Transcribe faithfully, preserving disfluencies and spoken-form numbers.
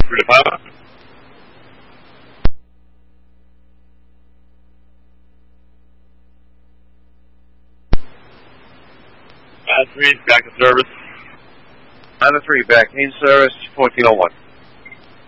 Three to pilot. Nine three, back to service. Nine three, back in service, fourteen oh one.